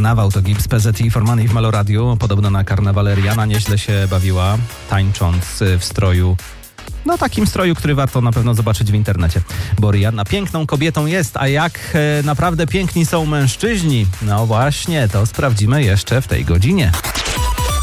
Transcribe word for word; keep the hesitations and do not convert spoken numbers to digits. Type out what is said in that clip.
karnawał, to Gibbs, P Z i For Money w Meloradiu. Podobno na karnawale Rihanna nieźle się bawiła, tańcząc w stroju, no takim stroju, który warto na pewno zobaczyć w internecie. Bo Rihanna piękną kobietą jest, a jak e, naprawdę piękni są mężczyźni? No właśnie, to sprawdzimy jeszcze w tej godzinie.